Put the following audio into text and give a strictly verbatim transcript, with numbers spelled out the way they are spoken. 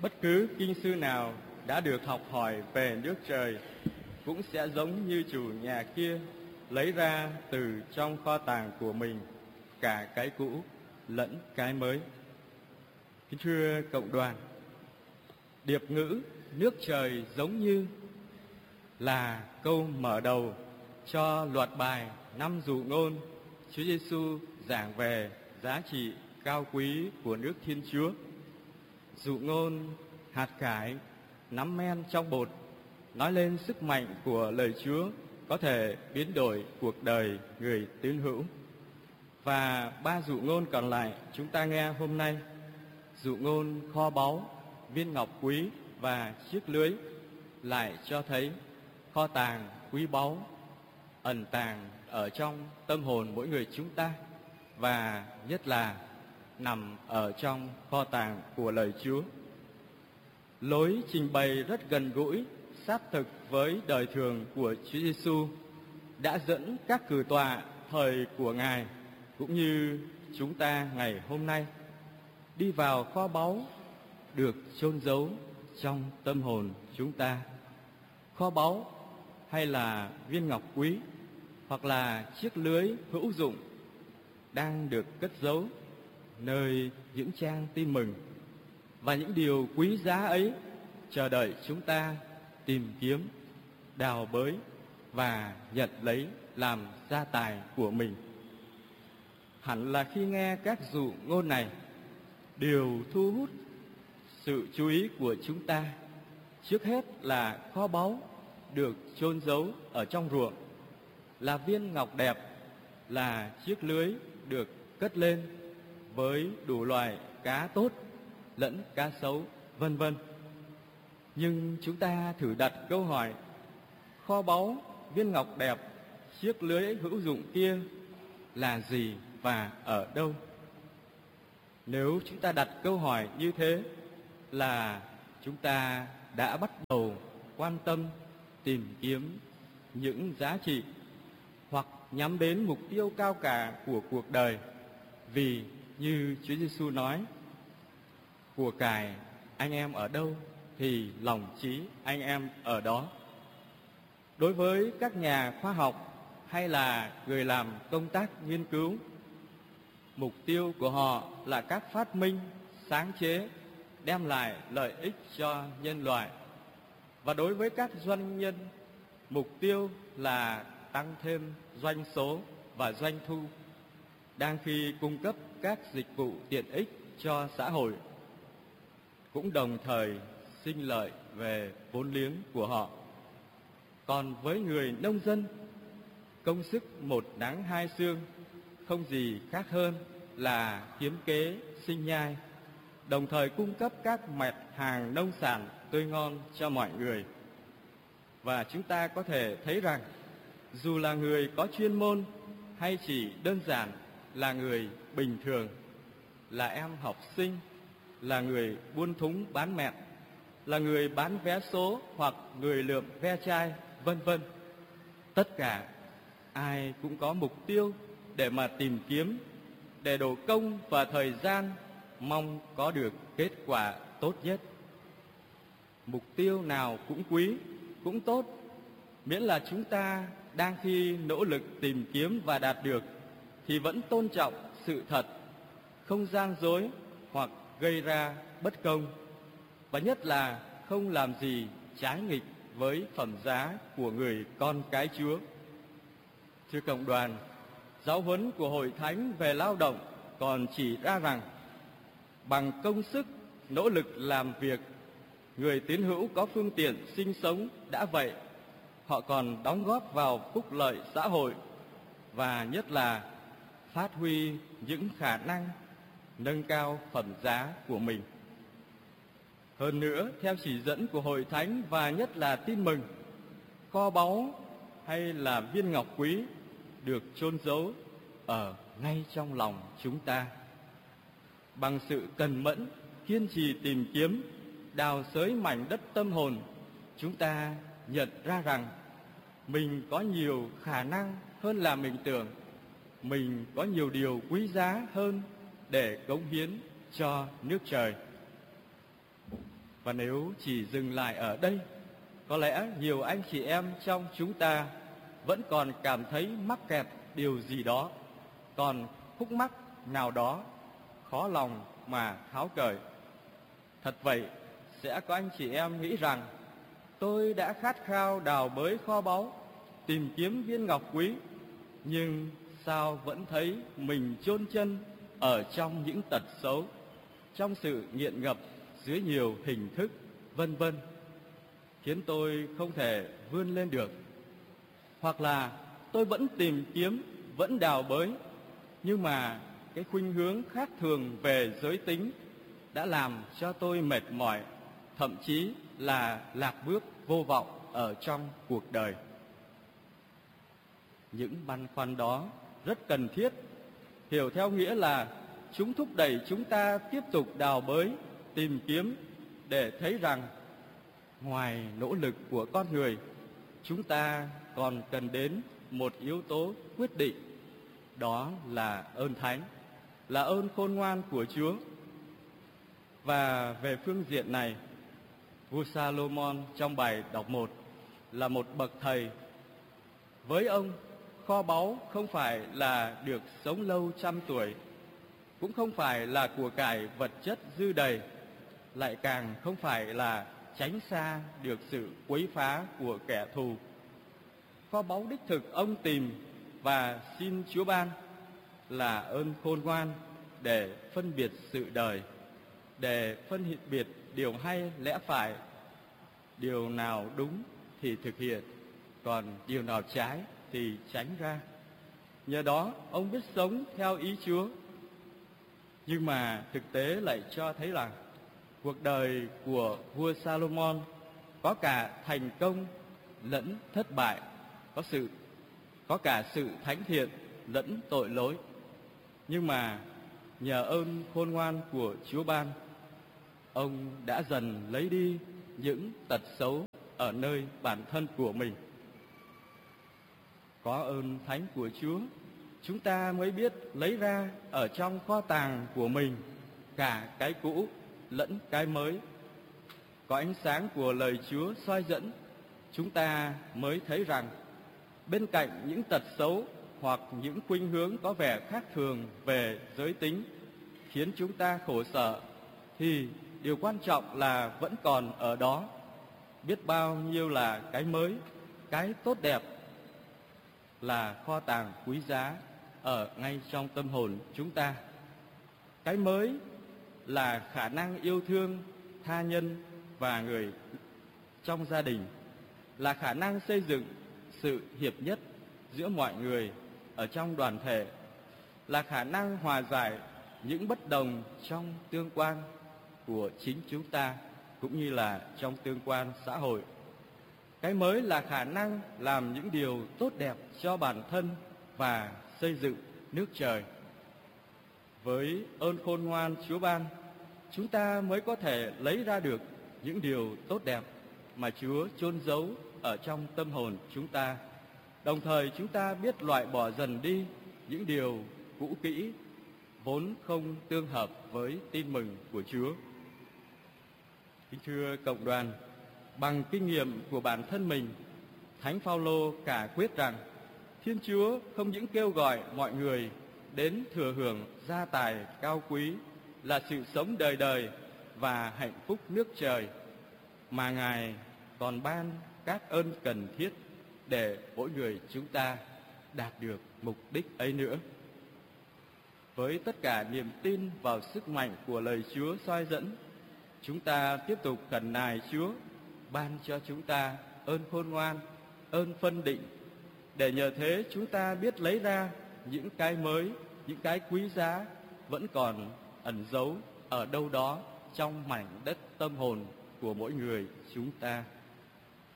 Bất cứ kinh sư nào đã được học hỏi về nước trời cũng sẽ giống như chủ nhà kia, lấy ra từ trong kho tàng của mình cả cái cũ lẫn cái mới. Kính thưa cộng đoàn, điệp ngữ nước trời giống như là câu mở đầu cho loạt bài năm dụ ngôn Chúa Giêsu giảng về giá trị cao quý của nước Thiên Chúa. Dụ ngôn hạt cải, nắm men trong bột nói lên sức mạnh của lời Chúa có thể biến đổi cuộc đời người tín hữu. Và ba dụ ngôn còn lại chúng ta nghe hôm nay, dụ ngôn kho báu, viên ngọc quý và chiếc lưới, lại cho thấy kho tàng quý báu ẩn tàng ở trong tâm hồn mỗi người chúng ta, và nhất là nằm ở trong kho tàng của lời Chúa. Lối trình bày rất gần gũi, sát thực với đời thường của Chúa Giêsu đã dẫn các cử tọa thời của Ngài cũng như chúng ta ngày hôm nay đi vào kho báu được chôn giấu trong tâm hồn chúng ta. Kho báu hay là viên ngọc quý hoặc là chiếc lưới hữu dụng đang được cất giấu nơi những trang tin mừng, và những điều quý giá ấy chờ đợi chúng ta tìm kiếm, đào bới và nhận lấy làm gia tài của mình. Hẳn là khi nghe các dụ ngôn này, điều thu hút sự chú ý của chúng ta trước hết là kho báu được chôn giấu ở trong ruộng, là viên ngọc đẹp, là chiếc lưới được cất lên với đủ loại cá tốt lẫn cá xấu, vân vân. Nhưng chúng ta thử đặt câu hỏi, kho báu, viên ngọc đẹp, chiếc lưới hữu dụng kia là gì và ở đâu? Nếu chúng ta đặt câu hỏi như thế là chúng ta đã bắt đầu quan tâm tìm kiếm những giá trị hoặc nhắm đến mục tiêu cao cả của cuộc đời. Vì như Chúa Giêsu nói, của cải anh em ở đâu thì lòng trí anh em ở đó. Đối với các nhà khoa học hay là người làm công tác nghiên cứu, mục tiêu của họ là các phát minh, sáng chế đem lại lợi ích cho nhân loại. Và đối với các doanh nhân, mục tiêu là tăng thêm doanh số và doanh thu, đang khi cung cấp các dịch vụ tiện ích cho xã hội, cũng đồng thời sinh lợi về vốn liếng của họ. Còn với người nông dân, công sức một nắng hai sương không gì khác hơn là kiếm kế sinh nhai, đồng thời cung cấp các mặt hàng nông sản tươi ngon cho mọi người. Và chúng ta có thể thấy rằng dù là người có chuyên môn hay chỉ đơn giản là người bình thường, là em học sinh, là người buôn thúng bán mẹt, là người bán vé số hoặc người lượm ve chai, vân vân, tất cả ai cũng có mục tiêu để mà tìm kiếm, để đổ công và thời gian mong có được kết quả tốt nhất. Mục tiêu nào cũng quý, cũng tốt, miễn là chúng ta đang khi nỗ lực tìm kiếm và đạt được thì vẫn tôn trọng sự thật, không gian dối hoặc gây ra bất công, và nhất là không làm gì trái nghịch với phẩm giá của người con cái Chúa. Thưa cộng đoàn, giáo huấn của Hội Thánh về lao động còn chỉ ra rằng bằng công sức, nỗ lực làm việc, người tín hữu có phương tiện sinh sống đã vậy, họ còn đóng góp vào phúc lợi xã hội, và nhất là phát huy những khả năng nâng cao phẩm giá của mình. Hơn nữa, theo chỉ dẫn của Hội Thánh và nhất là tin mừng, kho báu hay là viên ngọc quý được chôn giấu ở ngay trong lòng chúng ta. Bằng sự cần mẫn, kiên trì tìm kiếm, đào xới mảnh đất tâm hồn, chúng ta nhận ra rằng mình có nhiều khả năng hơn là mình tưởng, mình có nhiều điều quý giá hơn để cống hiến cho nước trời. Và nếu chỉ dừng lại ở đây, có lẽ nhiều anh chị em trong chúng ta vẫn còn cảm thấy mắc kẹt điều gì đó, còn khúc mắc nào đó khó lòng mà tháo cởi. Thật vậy, sẽ có anh chị em nghĩ rằng tôi đã khát khao đào bới kho báu, tìm kiếm viên ngọc quý, nhưng sao vẫn thấy mình chôn chân ở trong những tật xấu, trong sự nghiện ngập dưới nhiều hình thức, vân vân, khiến tôi không thể vươn lên được. Hoặc là tôi vẫn tìm kiếm, vẫn đào bới, nhưng mà cái khuynh hướng khác thường về giới tính đã làm cho tôi mệt mỏi, thậm chí là lạc bước vô vọng ở trong cuộc đời. Những băn khoăn đó rất cần thiết, hiểu theo nghĩa là chúng thúc đẩy chúng ta tiếp tục đào bới, tìm kiếm để thấy rằng ngoài nỗ lực của con người, chúng ta còn cần đến một yếu tố quyết định, đó là ơn thánh, là ơn khôn ngoan của Chúa. Và về phương diện này, vua Salomon trong bài đọc một là một bậc thầy. Với ông, kho báu không phải là được sống lâu trăm tuổi, cũng không phải là của cải vật chất dư đầy, lại càng không phải là tránh xa được sự quấy phá của kẻ thù. Kho báu đích thực ông tìm và xin Chúa ban là ơn khôn ngoan để phân biệt sự đời, để phân biệt điều hay lẽ phải, điều nào đúng thì thực hiện, còn điều nào trái thì tránh ra. Nhờ đó ông biết sống theo ý Chúa. Nhưng mà thực tế lại cho thấy rằng cuộc đời của vua Salomon có cả thành công lẫn thất bại, có sự có cả sự thánh thiện lẫn tội lỗi. Nhưng mà nhờ ơn khôn ngoan của Chúa ban, ông đã dần lấy đi những tật xấu ở nơi bản thân của mình. Có ơn thánh của Chúa, chúng ta mới biết lấy ra ở trong kho tàng của mình cả cái cũ lẫn cái mới. Có ánh sáng của lời Chúa soi dẫn, chúng ta mới thấy rằng bên cạnh những tật xấu hoặc những khuynh hướng có vẻ khác thường về giới tính khiến chúng ta khổ sở, thì điều quan trọng là vẫn còn ở đó biết bao nhiêu là cái mới, cái tốt đẹp, là kho tàng quý giá ở ngay trong tâm hồn chúng ta. Cái mới là khả năng yêu thương tha nhân và người trong gia đình, là khả năng xây dựng sự hiệp nhất giữa mọi người ở trong đoàn thể, là khả năng hòa giải những bất đồng trong tương quan của chính chúng ta cũng như là trong tương quan xã hội. Cái mới là khả năng làm những điều tốt đẹp cho bản thân và xây dựng nước trời. Với ơn khôn ngoan Chúa ban, chúng ta mới có thể lấy ra được những điều tốt đẹp mà Chúa chôn giấu ở trong tâm hồn chúng ta. Đồng thời chúng ta biết loại bỏ dần đi những điều cũ kỹ vốn không tương hợp với tin mừng của Chúa. Kính thưa cộng đoàn, bằng kinh nghiệm của bản thân mình, Thánh Phaolô cả quyết rằng Thiên Chúa không những kêu gọi mọi người đến thừa hưởng gia tài cao quý là sự sống đời đời và hạnh phúc nước trời, mà Ngài còn ban các ơn cần thiết để mỗi người chúng ta đạt được mục đích ấy nữa. Với tất cả niềm tin vào sức mạnh của lời Chúa soi dẫn, chúng ta tiếp tục khẩn nài Chúa ban cho chúng ta ơn khôn ngoan, ơn phân định, để nhờ thế chúng ta biết lấy ra những cái mới, những cái quý giá vẫn còn ẩn giấu ở đâu đó trong mảnh đất tâm hồn của mỗi người chúng ta.